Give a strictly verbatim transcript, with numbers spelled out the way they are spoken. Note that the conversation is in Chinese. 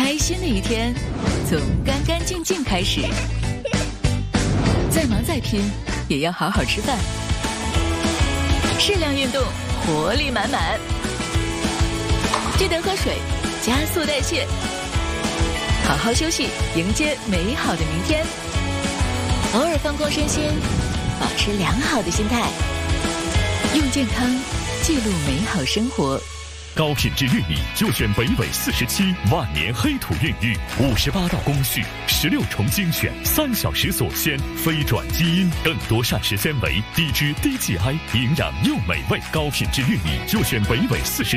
开心的一天从干干净净开始。再忙再拼，也要好好吃饭。适量运动，活力满满。记得喝水，加速代谢。好好休息，迎接美好的明天。偶尔放空身心，保持良好的心态。用健康记录美好生活。 高品质玉米就选北纬四十七万年黑土孕育，五十八道工序，十六重精选，三小时锁鲜，非转基因，更多膳食纤维，低脂低 G I， 营养又美味。高品质玉米就选北纬四十